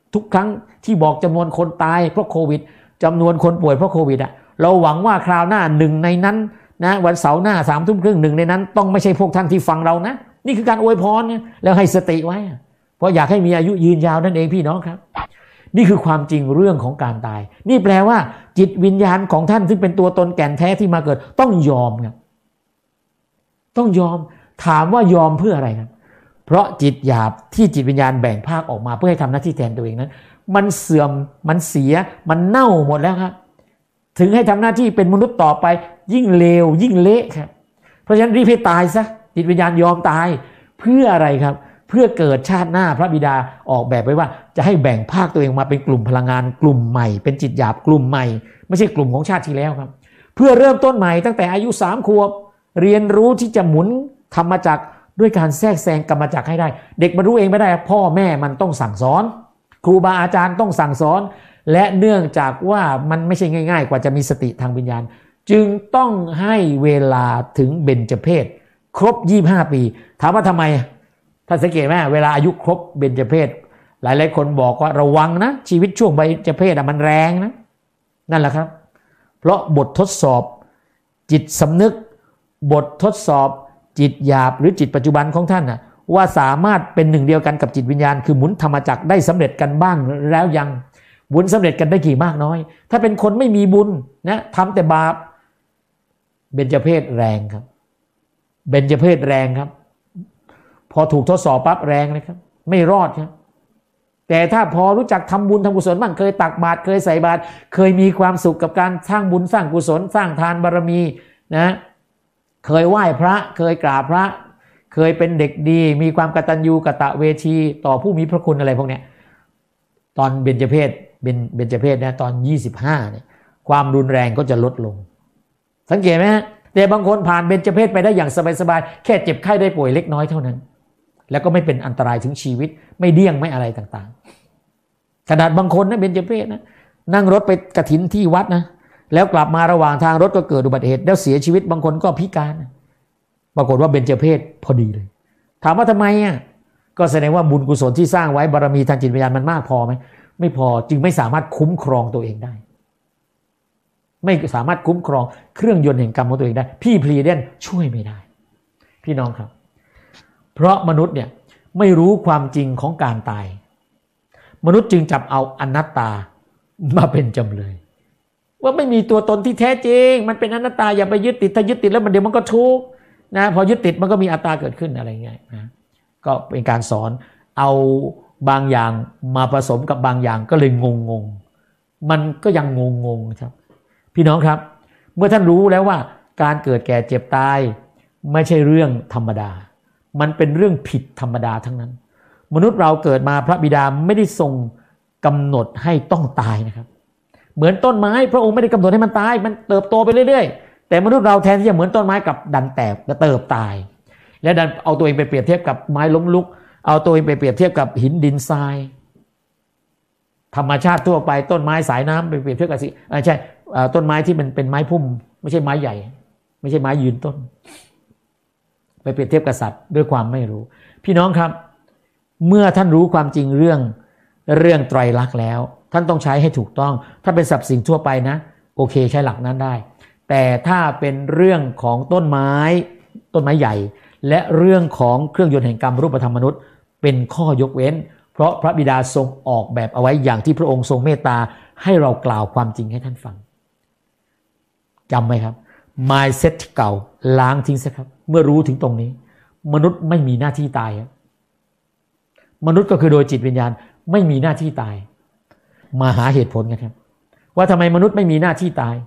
ทุกครั้งที่บอกจำนวนคนตายเพราะโควิดจำนวนคนป่วยเพราะโควิดเราหวังว่าคราวหน้าหนึ่งในนั้นนะวันเสาร์หน้า21:30หนึ่งในนั้นต้องไม่ใช่พวกท่านที่ฟังเรานะนี่คือการอวยพรนะแล้วให้สติไว้เพราะอยากให้มีอายุยืนยาวนั่นเองพี่น้องครับนี่คือความจริงเรื่องของการตายนี่แปลว่าจิตวิญญาณของท่านซึ่งเป็นตัวตนแก่นแท้ที่มาเกิดต้องยอมครับต้องยอมถามว่ายอมเพื่ออะไรครับเพราะจิตหยาบที่จิตวิญญาณแบ่งภาคออกมาเพื่อให้ทำหน้าที่แทนตัวเองนั้นมันเสื่อมมันเสียมันเน่าหมดแล้วครับถึงให้ทำหน้าที่เป็นมนุษย์ต่อไปยิ่งเลวยิ่งเละครับเพราะฉะนั้นรีบให้ตายซะจิตวิญญาณยอมตายเพื่ออะไรครับเพื่อเกิดชาติหน้าพระบิดาออกแบบไว้ว่าจะให้แบ่งภาคตัวเองมาเป็นกลุ่มพลังงานกลุ่มใหม่เป็นจิตหยาบกลุ่มใหม่ไม่ใช่กลุ่มของชาติที่แล้วครับเพื่อเริ่มต้นใหม่ตั้งแต่อายุ3 ขวบเรียนรู้ที่จะหมุนธรรมจักรด้วยการแทรกแซงกรรมจักรให้ได้เด็กมันรู้เองไม่ได้พ่อแม่มันต้องสั่งสอนครูบาอาจารย์ต้องสั่งสอนและเนื่องจากว่ามันไม่ใช่ง่ายๆกว่าจะมีสติทางวิญญาณจึงต้องให้เวลาถึงเบญจเพสครบ25 ปีถามว่าทำไมท่านสังเกตไหมเวลาอายุครบเบญจเพสหลายๆคนบอกว่าระวังนะชีวิตช่วงเบญจเพสมันแรงนะนั่นแหละครับเพราะบททดสอบจิตสำนึกบททดสอบจิตหยาบหรือจิตปัจจุบันของท่านนะว่าสามารถเป็นหนึ่งเดียวกันกับจิตวิญญาณคือหมุนธรรมจักรได้สำเร็จกันบ้างแล้วยังบุญสำเร็จกันได้กี่มากน้อยถ้าเป็นคนไม่มีบุญนะทำแต่บาปเบญจเพสแรงครับเบญจเพสแรงครับพอถูกทดสอบปั๊บแรงเลยครับไม่รอดครับแต่ถ้าพอรู้จักทำบุญทำกุศลบ้างเคยตักบาตรเคยใส่บาตรเคยมีความสุขกับการสร้างบุญสร้างกุศลสร้างทานบารมีนะเคยไหว้พระเคยกราบพระเคยเป็นเด็กดีมีความกตัญญูกตเวทีต่อผู้มีพระคุณอะไรพวกเนี้ยตอนเบญจเพสนะตอน25เนี่ยความรุนแรงก็จะลดลงสังเกตไหมฮะแต่บางคนผ่านเบญจเพสไปได้อย่างสบายๆแค่เจ็บไข้ได้ป่วยเล็กน้อยเท่านั้นแล้วก็ไม่เป็นอันตรายถึงชีวิตไม่เดี้ยงไม่อะไรต่างๆขนาดบางคนนะเบญจเพสนะนั่งรถไปกฐินที่วัดนะแล้วกลับมาระหว่างทางรถก็เกิดอุบัติเหตุแล้วเสียชีวิตบางคนก็พิการปรากฏว่าเบญจเพสพอดีเลยถามว่าทำไมก็แสดงว่าบุญกุศลที่สร้างไว้บารมีทางจิตวิญญาณมันมากพอไหมไม่พอจึงไม่สามารถคุ้มครองตัวเองได้ไม่สามารถคุ้มครองเครื่องยนต์แห่งกรรมของตัวเองได้พี่พลีเดนช่วยไม่ได้พี่น้องครับเพราะมนุษย์เนี่ยไม่รู้ความจริงของการตายมนุษย์จึงจับเอาอนัตตามาเป็นจำเลยว่าไม่มีตัวตนที่แท้จริงมันเป็นอนัตตาอย่าไปยึดติดถ้ายึดติดแล้วมันเดี๋ยวมันก็ทุกข์นะพอยึดติดมันก็มีอัตตาเกิดขึ้นอะไรเงี้ยนะก็เป็นการสอนเอาบางอย่างมาผสมกับบางอย่างก็เลยงงมันก็ยังงงครับพี่น้องครับเมื่อท่านรู้แล้วว่าการเกิดแก่เจ็บตายไม่ใช่เรื่องธรรมดามันเป็นเรื่องผิดธรรมดาทั้งนั้นมนุษย์เราเกิดมาพระบิดาไม่ได้ทรงกำหนดให้ต้องตายนะครับเหมือนต้นไม้พระองค์ไม่ได้กำหนดให้มันตายมันเติบโตไปเรื่อยๆแต่มนุษย์เราแทนที่จะเหมือนต้นไม้กับดันแตกและเติบตายและดันเอาตัวเองไปเปรียบเทียบกับไม้ล้มลุกเอาตัวเองไปเปรียบเทียบกับหินดินทรายธรรมชาติทั่วไปต้นไม้สายน้ำไปเปรียบเทียบกับใช่ต้นไม้ที่มันเป็นไม้พุ่มไม่ใช่ไม้ใหญ่ไม่ใช่ไม้ยืนต้นไปเปรียบเทียบกับสัตว์ด้วยความไม่รู้พี่น้องครับเมื่อท่านรู้ความจริงเรื่องไตรลักษณ์แล้วท่านต้องใช้ให้ถูกต้องถ้าเป็นสรรพสิ่งทั่วไปนะโอเคใช้หลักนั้นได้แต่ถ้าเป็นเรื่องของต้นไม้ใหญ่และเรื่องของเครื่องยนต์แห่งกรรมรูปธรรมมนุษย์เป็นข้อยกเว้นเพราะพระบิดาทรงออกแบบเอาไว้อย่างที่พระองค์ทรงเมตตาให้เรากล่าวความจริงให้ท่านฟังจำไหมครับ mindset เก่าล้างทิ้งซะครับเมื่อรู้ถึงตรงนี้มนุษย์ไม่มีหน้าที่ตายมนุษย์ก็คือโดยจิตวิญญาณไม่มีหน้าที่ตายมาหาเหตุผลกันครับว่าทำไมมนุษย์ไม่มีหน้าที่ตาย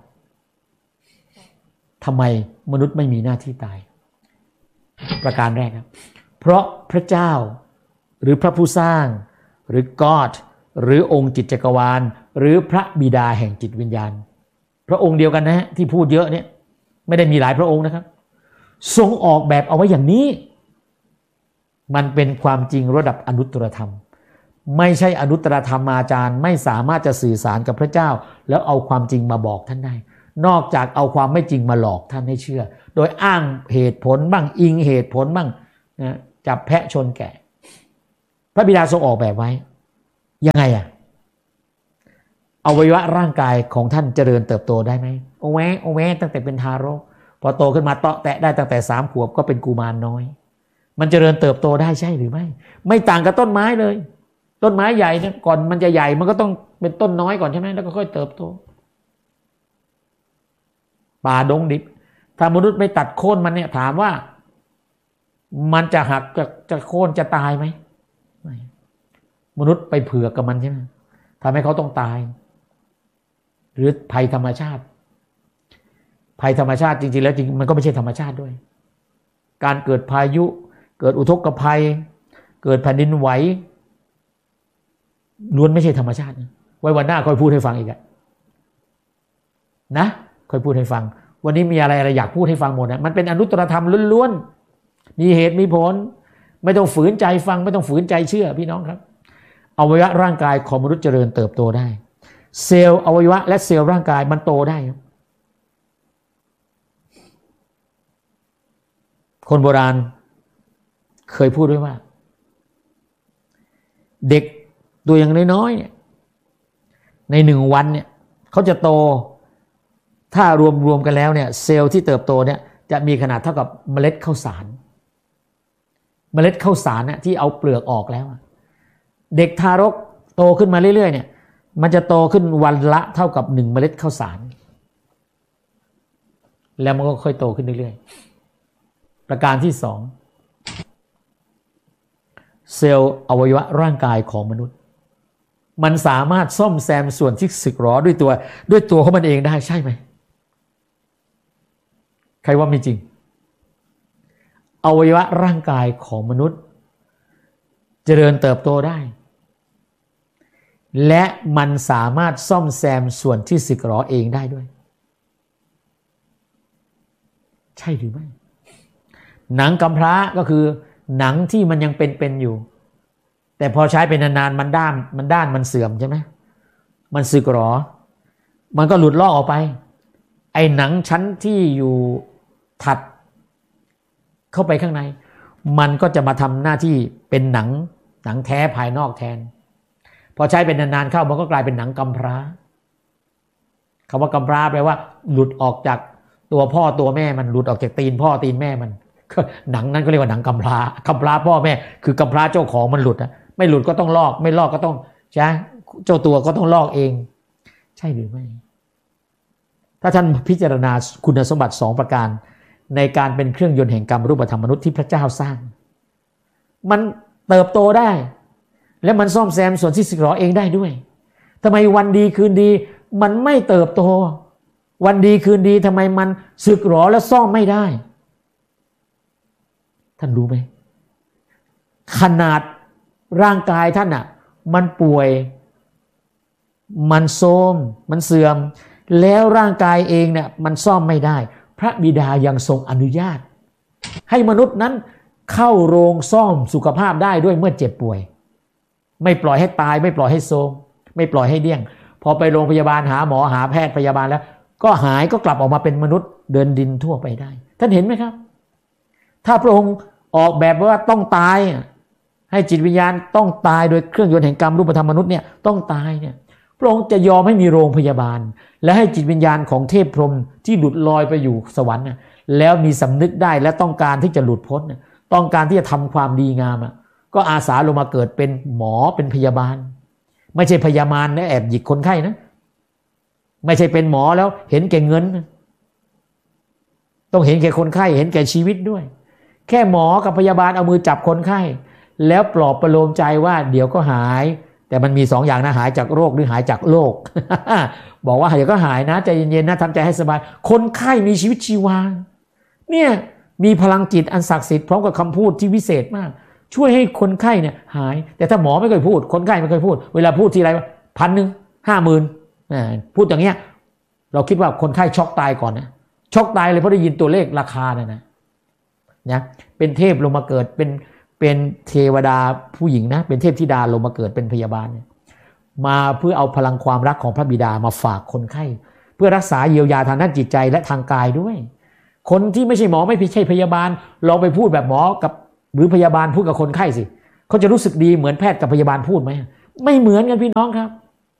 ทำไมมนุษย์ไม่มีหน้าที่ตายประการแรกครับเพราะพระเจ้าหรือพระผู้สร้างหรือ God หรือองค์จิตจักรวาลหรือพระบิดาแห่งจิตวิญญาณพระองค์เดียวกันนะฮะที่พูดเยอะเนี่ยไม่ได้มีหลายพระองค์นะครับทรงออกแบบเอาไว้อย่างนี้มันเป็นความจริงระดับอนุตตรธรรมไม่ใช่อนุตตรธรรมาจารย์ไม่สามารถจะสื่อสารกับพระเจ้าแล้วเอาความจริงมาบอกท่านได้นอกจากเอาความไม่จริงมาหลอกท่านให้เชื่อโดยอ้างเหตุผลบ้างอิงเหตุผลบ้างนะจับแพะชนแกะพระบิดาทรงออกแบบไว้ยังไงอวัยวะร่างกายของท่านเจริญเติบโตได้ไหมโอแวโอแวตั้งแต่เป็นทารกพอโตขึ้นมาเตาะแตะได้ตั้งแต่3 ขวบก็เป็นกุมารน้อยมันเจริญเติบโตได้ใช่หรือไม่ไม่ต่างกับต้นไม้เลยต้นไม้ใหญ่เนี่ยก่อนมันจะใหญ่มันก็ต้องเป็นต้นน้อยก่อนใช่ไหมแล้วก็ค่อยเติบโตป่าดงดิบถ้ามนุษย์ไม่ตัดโค่นมันเนี่ยถามว่ามันจะหักจะโค่นจะตายไหมไม่มนุษย์ไปเผือกกับมันใช่ไหมทำให้เขาต้องตายหรือภัยธรรมชาติจริงๆแล้วจริงมันก็ไม่ใช่ธรรมชาติด้วยการเกิดพายุเกิดอุทกภัยเกิดแผ่นดินไหวล้วนไม่ใช่ธรรมชาติไว้วันหน้าค่อยพูดให้ฟังอีกนะค่อยพูดให้ฟังวันนี้มีอะไรอยากพูดให้ฟังหมดนะมันเป็นอนุตตรธรรมล้วนๆมีเหตุมีผลไม่ต้องฝืนใจฟังไม่ต้องฝืนใจเชื่อพี่น้องครับอวัยวะร่างกายของมนุษย์เจริญเติบโตได้เซลล์อวัยวะและเซลล์ร่างกายมันโตได้คนโบราณเคยพูดไว้ว่าเด็กตัวอย่างน้อยๆเนี่ยใน1 วันเนี่ยเขาจะโตถ้ารวมกันแล้วเนี่ยเซลล์ที่เติบโตเนี่ยจะมีขนาดเท่ากับเมล็ดข้าวสารเนี่ยที่เอาเปลือกออกแล้วเด็กทารกโตขึ้นมาเรื่อยๆเนี่ยมันจะโตขึ้นวันละเท่ากับ1 เมล็ดข้าวสารแล้วมันก็ค่อยโตขึ้นเรื่อยๆประการที่2เซลล์อวัยวะร่างกายของมนุษย์มันสามารถซ่อมแซมส่วนที่สึกหรอด้วยตัวของมันเองได้ใช่ไหมใครว่าไม่จริงอวัยวะร่างกายของมนุษย์เจริญเติบโตได้และมันสามารถซ่อมแซมส่วนที่สึกหรอเองได้ด้วยใช่หรือไม่หนังกำพร้าก็คือหนังที่มันยังเป็นอยู่แต่พอใช้ไปนานๆมันด้านมันเสื่อมใช่ไหมมันสึกหรอมันก็หลุดลอกออกไปไอ้หนังชั้นที่อยู่ถัดเข้าไปข้างในมันก็จะมาทำหน้าที่เป็นหนังแท้ภายนอกแทนพอใช้เป็นนานๆเข้ามันก็กลายเป็นหนังกำพร้าคำว่ากำพร้าแปลว่าหลุดออกจากตัวพ่อตัวแม่มันหลุดออกจากตีนพ่อตีนแม่มันหนังนั้นก็เรียกว่าหนังกำพร้าพ่อแม่คือกำพร้าเจ้าของมันหลุดไม่หลุดก็ต้องลอกไม่ลอกก็ต้องใช่เจ้าตัวก็ต้องลอกเองใช่หรือไม่ถ้าท่านพิจารณาคุณสมบัติ2 ประการในการเป็นเครื่องยนต์แห่งกรรมรูปธรรมมนุษย์ที่พระเจ้าสร้างมันเติบโตได้และมันซ่อมแซมส่วนที่สึกหรอเองได้ด้วยทำไมวันดีคืนดีมันไม่เติบโตวันดีคืนดีทำไมมันสึกหรอและซ่อมไม่ได้ท่านรู้ไหมขนาดร่างกายท่านมันป่วยมันโทรมมันเสื่อมแล้วร่างกายเองเนี่ยมันซ่อมไม่ได้พระบิดายังทรงอนุญาตให้มนุษย์นั้นเข้าโรงซ่อมสุขภาพได้ด้วยเมื่อเจ็บป่วยไม่ปล่อยให้ตายไม่ปล่อยให้โทรมไม่ปล่อยให้เดี้ยงพอไปโรงพยาบาลหาหมอหาแพทย์พยาบาลแล้วก็หายก็กลับออกมาเป็นมนุษย์เดินดินทั่วไปได้ท่านเห็นไหมครับถ้าพระองค์ออกแบบว่าต้องตายให้จิตวิญญาณต้องตายโดยเครื่องยนต์แห่งกรรมรูปธรรมมนุษย์เนี่ยต้องตายเนี่ยพระองค์จะยอมให้มีโรงพยาบาลและให้จิตวิญญาณของเทพพรหมที่หลุดลอยไปอยู่สวรรค์แล้วมีสำนึกได้และต้องการที่จะหลุดพ้นต้องการที่จะทำความดีงามก็อาสาลงมาเกิดเป็นหมอเป็นพยาบาลไม่ใช่พยาบาลและแอบหยิกคนไข้นะไม่ใช่เป็นหมอแล้วเห็นแก่เงินต้องเห็นแก่คนไข้เห็นแก่ชีวิตด้วยแค่หมอกับพยาบาลเอามือจับคนไข้แล้วปลอบประโลมใจว่าเดี๋ยวก็หายแต่มันมี2 อย่างนะหายจากโรคหรือหายจากโรค บอกว่าเดี๋ยวก็หายนะใจเย็นๆนะทำใจให้สบายคนไข้มีชีวิตชีวาเนี่ยมีพลังจิตอันศักดิ์สิทธิ์พร้อมกับคำพูดที่วิเศษมากช่วยให้คนไข้เนี่ยหายแต่ถ้าหมอไม่เคยพูดคนไข้ไม่เคยพูดเวลาพูดทีไร1,000 50,000พูดอย่างเงี้ยเราคิดว่าคนไข้ช็อกตายก่อนนะช็อกตายเลยเพราะได้ยินตัวเลขราคานะเป็นเทพลงมาเกิดเป็นเทวดาผู้หญิงนะเป็นเทพธิดาลงมาเกิดเป็นพยาบาลเนี่ยมาเพื่อเอาพลังความรักของพระบิดามาฝากคนไข้เพื่อรักษาเยียวยาทางด้านจิตใจและทางกายด้วยคนที่ไม่ใช่หมอไม่ใช่พยาบาลลองไปพูดแบบหมอกับหรือพยาบาลพูดกับคนไข้สิเขาจะรู้สึกดีเหมือนแพทย์กับพยาบาลพูดไหมไม่เหมือนกันพี่น้องครับ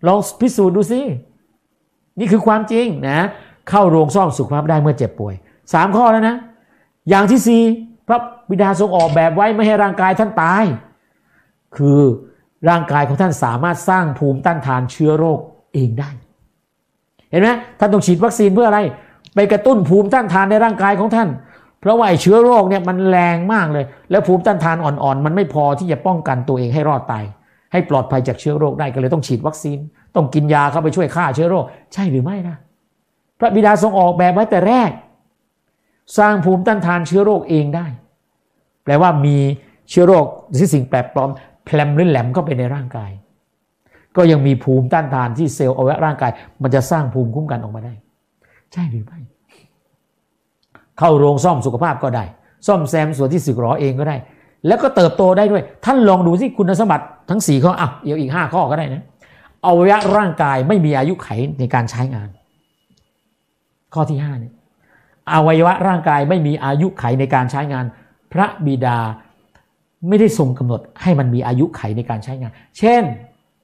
ลองพิสูจน์ดูสินี่คือความจริงนะเข้าโรงซ่อมสุขภาพได้เมื่อเจ็บป่วย3ข้อแล้วนะอย่างที่4พระบิดาทรงออกแบบไว้ไม่ให้ร่างกายท่านตายคือร่างกายของท่านสามารถสร้างภูมิต้านทานเชื้อโรคเองได้เห็นไหมท่านต้องฉีดวัคซีนเพื่ออะไรไปกระตุ้นภูมิต้านทานในร่างกายของท่านเพราะว่าไอ้เชื้อโรคเนี่ยมันแรงมากเลยแล้วภูมิต้านทานอ่อนๆมันไม่พอที่จะป้องกันตัวเองให้รอดตายให้ปลอดภัยจากเชื้อโรคได้ก็เลยต้องฉีดวัคซีนต้องกินยาเข้าไปช่วยฆ่าเชื้อโรคใช่หรือไม่นะพระบิดาทรงออกแบบไว้แต่แรกสร้างภูมิต้านทานเชื้อโรคเองได้แปลว่ามีเชื้อโรคหรือสิ่งแปลกปลอมแพลมหรือแหลมเข้าไปในร่างกายก็ยังมีภูมิต้านทานที่เซลล์อวัยวะร่างกายมันจะสร้างภูมิคุ้มกันออกมาได้ใช่หรือไม่เข้าโรงซ่อมสุขภาพก็ได้ซ่อมแซมส่วนที่สึกหรอเองก็ได้แล้วก็เติบโตได้ด้วยท่านลองดูสิคุณสมบัติทั้ง4ข้อเดี๋ยวอีก5ข้อก็ได้นะอวัยวะร่างกายไม่มีอายุไขในการใช้งานข้อที่5เนี่ยอวัยวะร่างกายไม่มีอายุไขในการใช้งานพระบิดาไม่ได้ทรงกำหนดให้มันมีอายุไขในการใช้งานเช่น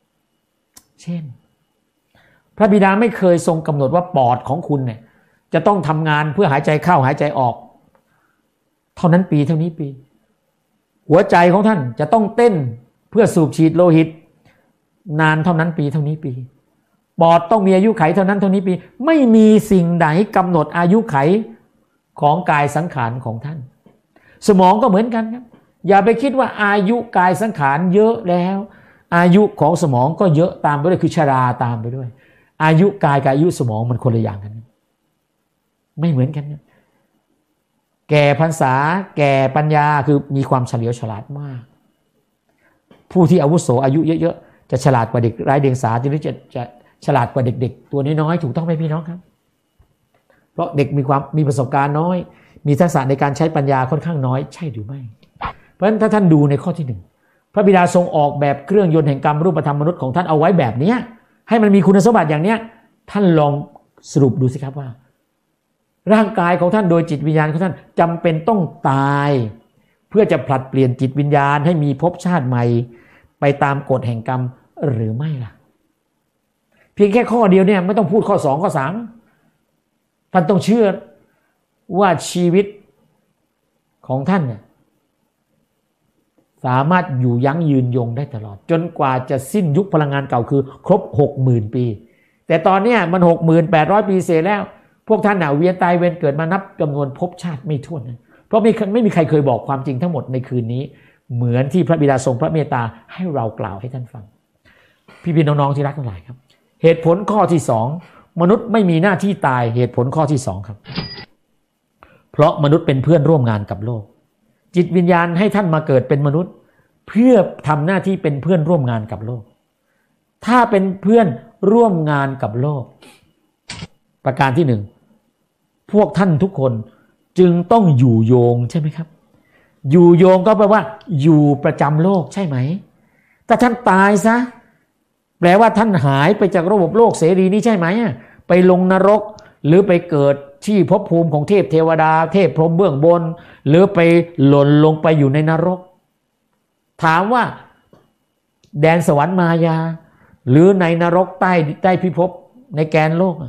พระบิดาไม่เคยทรงกำหนดว่าปอดของคุณเนี่ยจะต้องทำงานเพื่อหายใจเข้าหายใจออกเท่านั้นปีเท่านี้ปีหัวใจของท่านจะต้องเต้นเพื่อสูบฉีดโลหิตนานเท่านั้นปีเท่านี้ปีปอดต้องมีอายุไขเท่านั้นเท่านี้ปีไม่มีสิ่งใดกำหนดอายุไขของกายสังขารของท่านสมองก็เหมือนกันครับอย่าไปคิดว่าอายุกายสังขารเยอะแล้วอายุของสมองก็เยอะตามไปด้วยคือชราตามไปด้วยอายุกายกับอายุสมองมันคนละอย่างกันไม่เหมือนกันแก่พรรษาแก่ปัญญาคือมีความเฉลียวฉลาดมากผู้ที่อาวุโสอายุเยอะๆจะฉลาดกว่าเด็กไร้เดียงสาหรือจะฉลาดกว่าเด็กๆตัวน้อยๆถูกต้องไหมพี่น้องครับเพราะเด็กมีประสบการณ์น้อยมีทักษะในการใช้ปัญญาค่อนข้างน้อยใช่หรือไม่เพราะฉะนั้นถ้าท่านดูในข้อที่1พระบิดาทรงออกแบบเครื่องยนต์แห่งกรรมรูปธรรมมนุษย์ของท่านเอาไว้แบบนี้ให้มันมีคุณสมบัติอย่างเนี้ยท่านลองสรุปดูสิครับว่าร่างกายของท่านโดยจิตวิญญาณของท่านจำเป็นต้องตายเพื่อจะผลัดเปลี่ยนจิตวิญญาณให้มีภพชาติใหม่ไปตามกฎแห่งกรรมหรือไม่ล่ะเพียงแค่ข้อเดียวเนี่ยไม่ต้องพูดข้อ2ข้อ3ท่านต้องเชื่อว่าชีวิตของท่านเนี่ยสามารถอยู่ยั้งยืนยงได้ตลอดจนกว่าจะสิ้นยุคพลังงานเก่าคือครบ 60,000 ปีแต่ตอนนี้มัน 6,800 ปีเศษแล้วพวกท่านเวียนตายเวียนเกิดมานับจำนวนภพชาติไม่ถ้วนนะเพราะไม่มีใครเคยบอกความจริงทั้งหมดในคืนนี้เหมือนที่พระบิดาทรงพระเมตตาให้เรากล่าวให้ท่านฟังพี่ๆน้องๆที่รักทั้งหลายครับเหตุผลข้อที่2มนุษย์ไม่มีหน้าที่ตายเหตุผลข้อที่2ครับเพราะมนุษย์เป็นเพื่อนร่วมงานกับโลกจิตวิญญาณให้ท่านมาเกิดเป็นมนุษย์เพื่อทำหน้าที่เป็นเพื่อนร่วมงานกับโลกถ้าเป็นเพื่อนร่วมงานกับโลกประการที่1พวกท่านทุกคนจึงต้องอยู่โยงใช่ไหมครับอยู่โยงก็แปลว่าอยู่ประจำโลกใช่ไหมแต่ท่านตายซะแปลว่าท่านหายไปจากระบบโลกเสรีนี้ใช่ไหมไปลงนรกหรือไปเกิดที่ภพภูมิของเทพเทวดาเทพพรหมเบื้องบนหรือไปหล่นลงไปอยู่ในนรกถามว่าแดนสวรรค์มายาหรือในนรกใต้พิภพในแกนโลก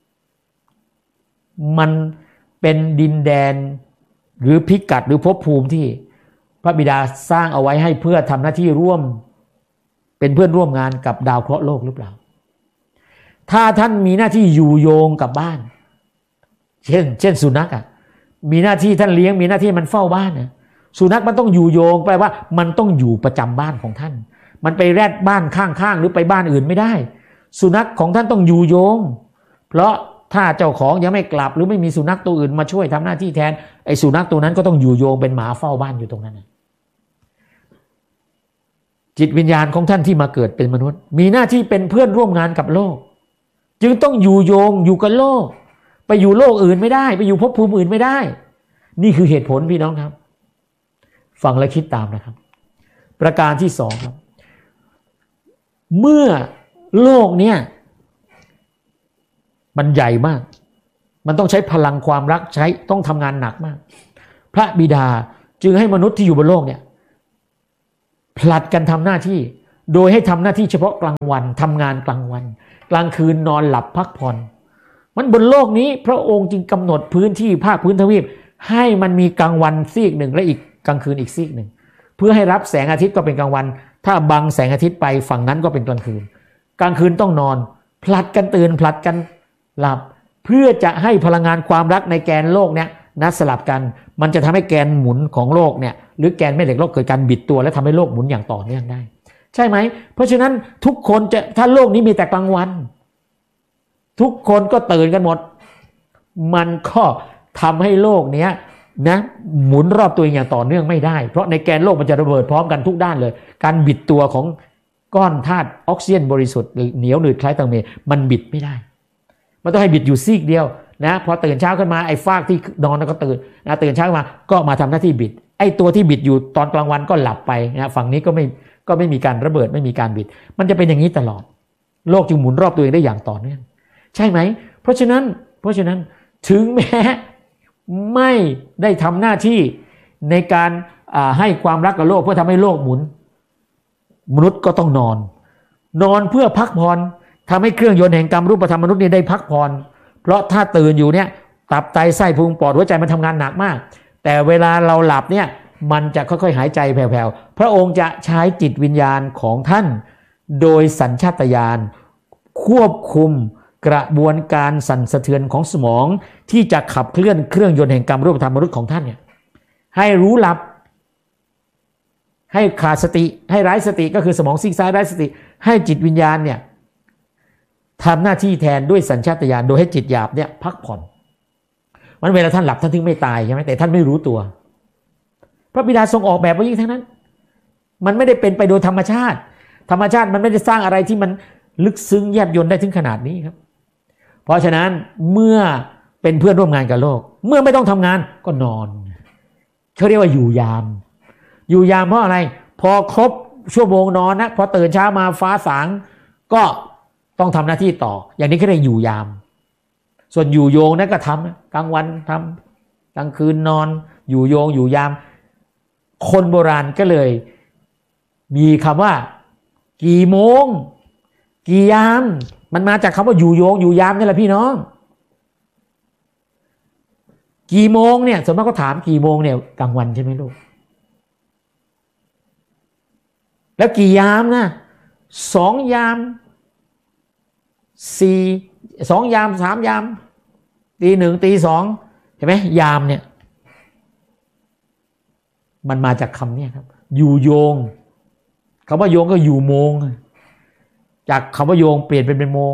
มันเป็นดินแดนหรือพิกัดหรือภพภูมิที่พระบิดาสร้างเอาไว้ให้เพื่อทำหน้าที่ร่วมเป็นเพื่อนร่วมงานกับดาวเคราะห์โลกหรือเปล่าถ้าท่านมีหน้าที่อยู่โยงกับบ้านเช่นสุนัขมีหน้าที่ท่านเลี้ยงมีหน้าที่มันเฝ้าบ้านสุนัขมันต้องอยู่โยงแปลว่ามันต้องอยู่ประจำบ้านของท่านมันไปแรดบ้านข้างๆหรือไปบ้านอื่นไม่ได้สุนัขของท่านต้องอยู่โยงเพราะถ้าเจ้าของยังไม่กลับหรือไม่มีสุนัขตัวอื่นมาช่วยทำหน้าที่แทนไอ้สุนัขตัวนั้นก็ต้องอยู่โยงเป็นหมาเฝ้าบ้านอยู่ตรงนั้นจิตวิญญาณของท่านที่มาเกิดเป็นมนุษย์มีหน้าที่เป็นเพื่อนร่วมงานกับโลกจึงต้องอยู่โยงอยู่กับโลกไปอยู่โลกอื่นไม่ได้ไปอยู่ภพภูมิอื่นไม่ได้นี่คือเหตุผลพี่น้องครับฟังและคิดตามนะครับประการที่2ครับเมื่อโลกเนี่ยมันใหญ่มากมันต้องใช้พลังความรักต้องทำงานหนักมากพระบิดาจึงให้มนุษย์ที่อยู่บนโลกเนี่ยผลัดกันทำหน้าที่โดยให้ทำหน้าที่เฉพาะกลางวันทำงานกลางวันกลางคืนนอนหลับพักผ่อนมันบนโลกนี้พระองค์จึงกำหนดพื้นที่ภาคพื้นทวีปให้มันมีกลางวันซีกหนึ่งและอีกกลางคืนอีกซีกหนึ่งเพื่อให้รับแสงอาทิตย์ก็เป็นกลางวันถ้าบังแสงอาทิตย์ไปฝั่งนั้นก็เป็นกลางคืนกลางคืนต้องนอนผลัดกันตื่นผลัดกันหลับเพื่อจะให้พลังงานความรักในแกนโลกเนี่ยนะสลับกันมันจะทำให้แกนหมุนของโลกเนี่ยหรือแกนแม่เหล็กโลกเกิดการบิดตัวและทำให้โลกหมุนอย่างต่อเนื่องได้ใช่ไหมเพราะฉะนั้นทุกคนจะถ้าโลกนี้มีแต่กลางวันทุกคนก็ตื่นกันหมดมันก็ทำให้โลกเนี้ยนะหมุนรอบตัวเองอย่างต่อเนื่องไม่ได้เพราะในแกนโลกมันจะระเบิดพร้อมกันทุกด้านเลยการบิดตัวของก้อนธาตุออกซิเจนบริสุทธิ์เหนียวหนืดคล้ายตังเมมันบิดไม่ได้มันต้องให้บิดอยู่ซีกเดียวนะพอตื่นเช้าขึ้นมาไอ้ฟากที่นอนแล้วก็ตื่นนะตื่นเช้ามาก็มาทำหน้าที่บิดไอ้ตัวที่บิดอยู่ตอนกลางวันก็หลับไปนะฝั่งนี้ก็ไม่มีการระเบิดไม่มีการบิดมันจะเป็นอย่างนี้ตลอดโลกจึงหมุนรอบตัวเองได้อย่างต่อเนื่องใช่ไหมเพราะฉะนั้นถึงแม้ไม่ได้ทำหน้าที่ในการให้ความรักกับโลกเพื่อทำให้โลกหมุนมนุษย์ก็ต้องนอนเพื่อพักผ่อนทำให้เครื่องยนต์แห่งกรรมรูปธรรมมนุษย์นี่ได้พักผ่อนเพราะถ้าตื่นอยู่เนี่ยตับไตไส้พุงปอดหัวใจมันทำงานหนักมากแต่เวลาเราหลับเนี่ยมันจะค่อยๆหายใจแผ่วๆพระองค์จะใช้จิตวิญญาณของท่านโดยสัญชาตญาณควบคุมกระบวนการสั่นสะเทือนของสมองที่จะขับเคลื่อนเครื่องยนต์แห่งกรรมรูปธรรมมนุษย์ของท่านเนี่ยให้รู้หลับให้ขาดสติให้ไร้สติก็คือสมองซีกซ้ายไร้สติให้จิตวิญญาณเนี่ยทำหน้าที่แทนด้วยสัญชาตญาณโดยให้จิตหยาบเนี่ยพักผ่อนมันเวลาท่านหลับท่านถึงไม่ตายใช่ไหมแต่ท่านไม่รู้ตัวพระบิดาทรงออกแบบไว้ยิ่งทั้งนั้นมันไม่ได้เป็นไปโดยธรรมชาติมันไม่ได้สร้างอะไรที่มันลึกซึ้งแยบยลได้ถึงขนาดนี้ครับเพราะฉะนั้นเมื่อเป็นเพื่อนร่วมงานกับโลกเมื่อไม่ต้องทำงานก็นอนเขาเรียกว่าอยู่ยามเพราะอะไรพอครบชั่วโมงนอนนะพอตื่นเช้ามาฟ้าสางก็ต้องทำหน้าที่ต่ออย่างนี้เขาเรียกอยู่ยามส่วนอยู่โยงนั่นก็ทำกลางวันทำกลางคืนนอนอยู่โยงอยู่ยามคนโบราณก็เลยมีคำว่ากี่โมงกี่ยามมันมาจากคำว่าอยู่โยงอยู่ยามนี่แหละพี่น้องกี่โมงเนี่ยส่วนมากก็ถามกี่โมงเนี่ยกลางวันใช่ไหมลูกแล้วกี่ยามนะ2 ยาม2 ยาม3 ยามตี 1ตี 2เห็นไหมยามเนี่ยมันมาจากคำนี้ครับอยู่โยงคำว่าโยงก็อยู่โมงจากคำว่าโยงเปลี่ยนเป็นโมง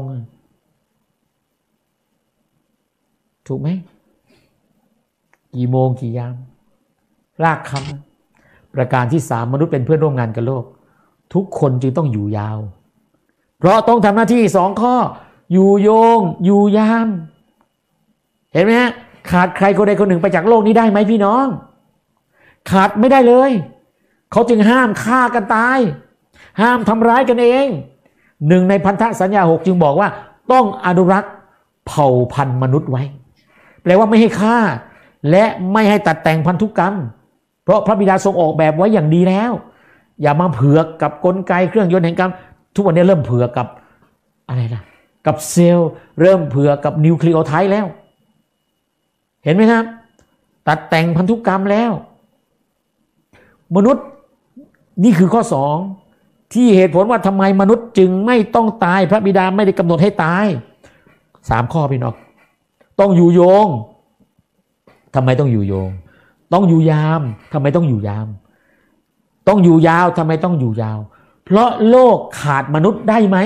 ถูกไหมกี่โมงกี่ยามรากคำประการที่3มนุษย์เป็นเพื่อนร่วมงานกับโลกทุกคนจึงต้องอยู่ยาวเพราะต้องทำหน้าที่2 ข้ออยู่โยงอยู่ยามเห็นไหมฮะขาดใครคนใดคนหนึ่งไปจากโลกนี้ได้ไหมพี่น้องขาดไม่ได้เลยเขาจึงห้ามฆ่ากันตายห้ามทำร้ายกันเอง1ในพันธสัญญา6จึงบอกว่าต้องอนุรักษ์เผ่าพันธุ์มนุษย์ไว้แปลว่าไม่ให้ฆ่าและไม่ให้ตัดแต่งพันธุกรรมเพราะพระบิดาทรงออกแบบไว้อย่างดีแล้วอย่ามาเผือกกับกลไกเครื่องยนต์แห่งกรรมทุกวันนี้เริ่มเผือกกับอะไรล่ะกับเซลล์เริ่มเผือกกับนิวคลีโอไทด์แล้วเห็นไหมครับตัดแต่งพันธุกรรมแล้วมนุษย์นี่คือข้อ2ที่เหตุผลว่าทำไมมนุษย์จึงไม่ต้องตายพระบิดาไม่ได้กำหนดให้ตาย3 ข้อพี่น้องต้องอยู่โยงทำไมต้องอยู่โยงต้องอยู่ยามทำไมต้องอยู่ยามต้องอยู่ยาวทำไมต้องอยู่ยาวเพราะโลกขาดมนุษย์ได้ไหม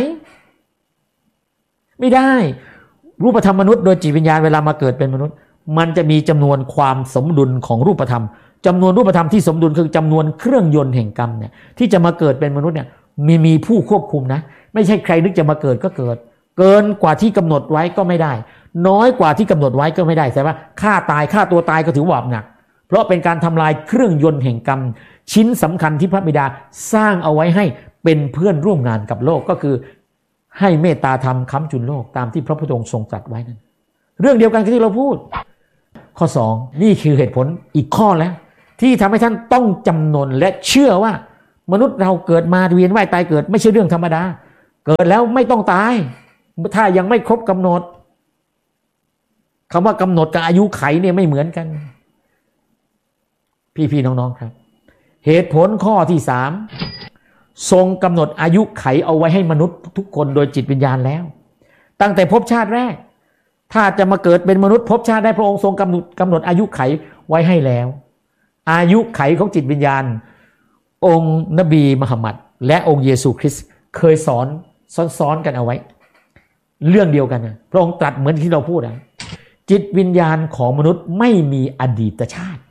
ไม่ได้รูปธรรมมนุษย์โดยจิตวิญญาณเวลามาเกิดเป็นมนุษย์มันจะมีจำนวนความสมดุลของรูปธรรมจำนวนรูปธรรมที่สมดุลคือจำนวนเครื่องยนต์แห่งกรรมเนี่ยที่จะมาเกิดเป็นมนุษย์เนี่ยมีผู้ควบคุมนะไม่ใช่ใครนึกจะมาเกิดก็เกิดเกินกว่าที่กำหนดไว้ก็ไม่ได้น้อยกว่าที่กำหนดไว้ก็ไม่ได้แต่ว่าฆ่าตัวตายก็ถือว่าบาปหนักเพราะเป็นการทำลายเครื่องยนต์แห่งกรรมชิ้นสำคัญที่พระบิดาสร้างเอาไว้ให้เป็นเพื่อนร่วมงานกับโลกก็คือให้เมตตาธรรมค้ำจุนโลกตามที่พระพุทธองค์ทรงตรัสไว้นั่นเรื่องเดียวกันที่เราพูดข้อ2นี่คือเหตุผลอีกข้อแล้วที่ทำให้ท่านต้องจำนนและเชื่อว่ามนุษย์เราเกิดมาเวียนว่ายตายเกิดไม่ใช่เรื่องธรรมดาเกิดแล้วไม่ต้องตายถ้ายังไม่ครบกำหนดคำว่ากำหนดกับอายุไขเนี่ยไม่เหมือนกันพี่ๆน้องๆครับเหตุผลข้อที่3ทรงกำหนดอายุไขเอาไว้ให้มนุษย์ทุกคนโดยจิตวิญญาณแล้วตั้งแต่ภพชาติแรกถ้าจะมาเกิดเป็นมนุษย์ภพชาติได้พระองค์ทรงกำหนดอายุไขไว้ให้แล้วอายุไขของจิตวิญญาณองค์นบีมุฮัมมัดและองค์เยซูคริสต์เคยสอนซ้อนกันเอาไว้เรื่องเดียวกันนะพระองค์ตรัสเหมือนที่เราพูดนะจิตวิญญาณของมนุษย์ไม่มีอดีตชาติ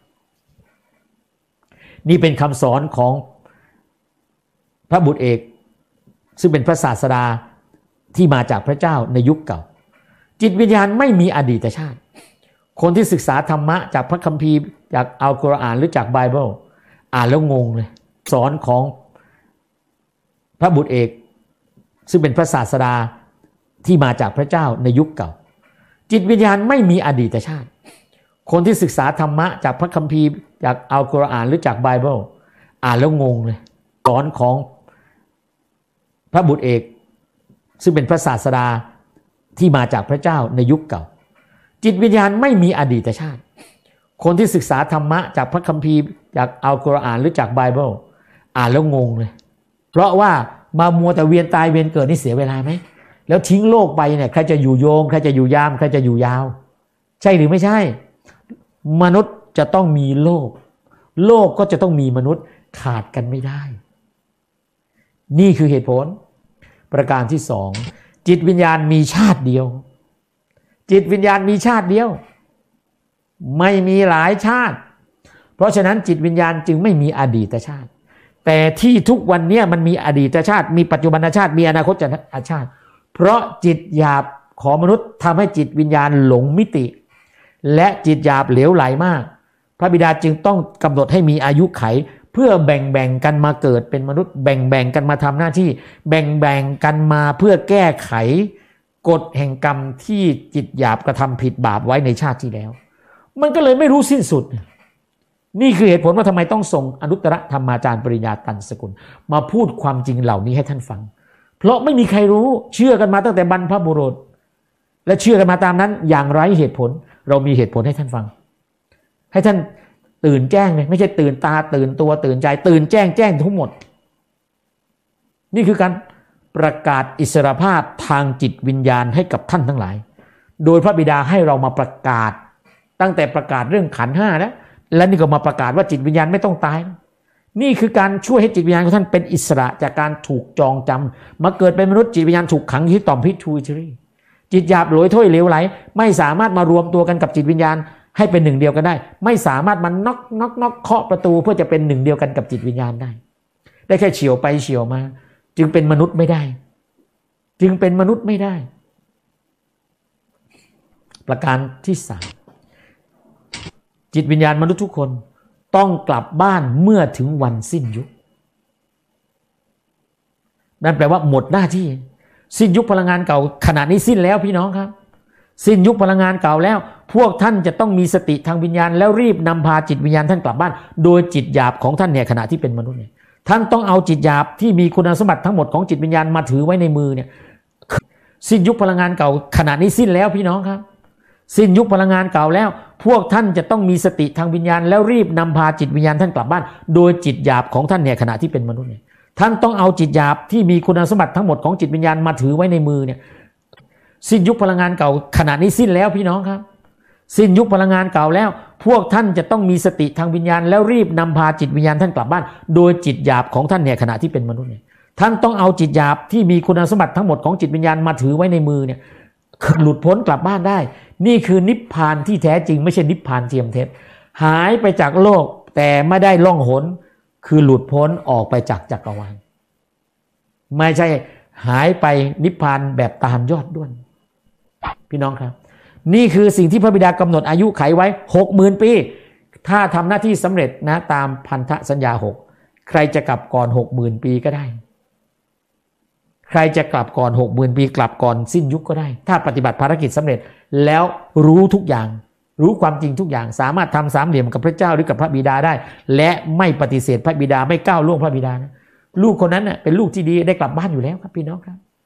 นี่เป็นคำสอนของพระบุตรเอกซึ่งเป็นพระศาสดาที่มาจากพระเจ้าในยุคเก่าจิตวิญญาณไม่มีอดีตชาติคนที่ศึกษาธรรมะจากพระคัมภีร์จากอัลกุรอานหรือจากไบเบิลอ่านแล้วงงเลยสอนของพระบุตรเอกซึ่งเป็นพระศาสดาที่มาจากพระเจ้าในยุคเก่าจิตวิญญาณไม่มีอดีตชาติคนที่ศึกษาธรรมะจากพระคัมภีร์จากอัลกุรอานหรือจากไบเบิลอ่านแล้วงงเลยสอนของพระบุตรเอกซึ่งเป็นพระศาสดาที่มาจากพระเจ้าในยุคเก่าจิตวิญญาณไม่มีอดีตชาติคนที่ศึกษาธรรมะจากพระคัมภีร์จากอัลกุรอานหรือจากไบเบิลอ่านแล้วงงเลยเพราะว่ามามัวแต่เวียนตายเวียนเกิดนี่เสียเวลาไหมแล้วทิ้งโลกไปเนี่ยใครจะอยู่โยงใครจะอยู่ยามใครจะอยู่ยาวใช่หรือไม่ใช่มนุษย์จะต้องมีโลกโลกก็จะต้องมีมนุษย์ขาดกันไม่ได้นี่คือเหตุผลประการที่2จิตวิญญาณมีชาติเดียวจิตวิญญาณมีชาติเดียวไม่มีหลายชาติเพราะฉะนั้นจิตวิญญาณจึงไม่มีอดีตชาติแต่ที่ทุกวันนี้มันมีอดีตชาติมีปัจจุบันชาติมีอนาคตชาติเพราะจิตหยาบของมนุษย์ทำให้จิตวิญญาณหลงมิติและจิตหยาบเหลวไหลมากพระบิดาจึงต้องกำหนดให้มีอายุไขเพื่อแบ่งกันมาเกิดเป็นมนุษย์แบ่งกันมาทำหน้าที่แบ่งกันมาเพื่อแก้ไขกฎแห่งกรรมที่จิตหยาบกระทำผิดบาปไว้ในชาติที่แล้วมันก็เลยไม่รู้สิ้นสุดนี่คือเหตุผลว่าทำไมต้องส่งอนุตตรธรรมาจารย์ปริญญาตันสกุลมาพูดความจริงเหล่านี้ให้ท่านฟังเพราะไม่มีใครรู้เชื่อกันมาตั้งแต่บรรพบุรุษและเชื่อกันมาตามนั้นอย่างไร้เหตุผลเรามีเหตุผลให้ท่านฟังให้ท่านตื่นแจ้งเลยไม่ใช่ตื่นตาตื่นตัวตื่นใจตื่นแจ้งทั้งหมดนี่คือการประกาศอิสรภาพทางจิตวิญญาณให้กับท่านทั้งหลายโดยพระบิดาให้เรามาประกาศตั้งแต่ประกาศเรื่องขันธ์ 5และนี่ก็มาประกาศว่าจิตวิญญาณไม่ต้องตายนี่คือการช่วยให้จิตวิญญาณของท่านเป็นอิสระจากการถูกจองจำมาเกิดเป็นมนุษย์จิตวิญญาณถูกขังอยู่ที่ต่อมพิษทูทรีจิตหยาบโหลอยถ้วยเหลวไหลไม่สามารถมารวมตัวกันกับจิตวิญญาณให้เป็นหนึ่งเดียวกันได้ไม่สามารถมาน็อกเคาะประตูเพื่อจะเป็นหนึ่งเดียวกันกับจิตวิญญาณได้แค่เฉียวไปเฉียวมาจึงเป็นมนุษย์ไม่ได้จึงเป็นมนุษย์ไม่ได้ประการที่3จิตวิญญาณมนุษย์ทุกคนต้องกลับบ้านเมื่อถึงวันสิ้นยุคนั่นแปลว่าหมดหน้าที่สิ้นยุคพลังงานเก่าขณะนี้สิ้นแล้วพี่น้องครับสิ้นยุคพลังงานเก่าแล้วพวกท่านจะต้องมีสติทางวิญญาณแล้วรีบนำพาจิตวิญญาณท่านกลับบ้านโดยจิตหยาบของท่านเนี่ยขณะที่เป็นมนุษย์เนี่ยท่านต้องเอาจิตหยาบที่มีคุณสมบัติทั้งหมดของจิตวิญญาณมาถือไว้ในมือเนี่ยสิ้นยุคพลังงานเก่าขณะนี้สิ้นแล้วพี่น้องครับสิ้นยุคพลังงานเก่าแล้วพวกท่านจะต้องมีสติทางวิญญาณแล้วรีบนำพาจิตวิญญาณท่านกลับบ้านโดยจิตหยาบของท่านเนี่ยขณะที่เป็นมนุษย์เนี่ยท่านต้องเอาจิตหยาบที่มีคุณสมบัติทั้งหมดของจิตวิญญาณมาถือไว้ในมือเนี่ยสิ้นยุคพลังงานเก่าขณะนี้สิ้นแล้วพี่น้องครับสิ้นยุคพลังงานเก่าแล้วพวกท่านจะต้องมีสติทางวิญญาณแล้วรีบนำพาจิตวิญญาณท่านกลับบ้านโดยจิตหยาบของท่านเนี่ยขณะที่เป็นมนุษย์เนี่ยท่านต้องเอาจิตหยาบที่มีคุณสมบัติทั้งหมดของจิตวิญญาณมาถือไว้ในมือเนี่ยหลุดพ้นกลับบ้านได้นี่คือนิพพานที่แท้จริงไม่ใช่นิพพานเทียมเท็จหายไปจากโลกแต่ไม่ได้ล่องหนคือหลุดพ้นออกไปจากจักรวาลไม่ใช่หายไปนิพพานแบบตามยอดด้วนพี่น้องครับนี่คือสิ่งที่พระบิดากำหนดอายุไขไว้ 60,000 ปีถ้าทำหน้าที่สำเร็จนะตามพันธสัญญา6ใครจะกลับก่อน 60,000 ปีก็ได้ใครจะกลับก่อน 60,000 ปีกลับก่อนสิ้นยุคก็ได้ถ้าปฏิบัติภารกิจสำเร็จแล้วรู้ทุกอย่างรู้ความจริงทุกอย่างสามารถทำสามเหลี่ยมกับพระเจ้าหรือกับพระบิดาได้และไม่ปฏิเสธพระบิดาไม่ก้าวล่วงพระบิดานะลูกคนนั้นเป็นลูกที่ดีได้กลับบ้านอยู่แล้วครับพี่น้องครับ